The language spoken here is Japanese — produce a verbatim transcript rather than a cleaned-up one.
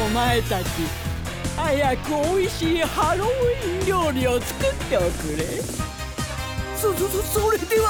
お前たち、早くおいしいハロウィン料理を作っておくれ。 そそそそれでは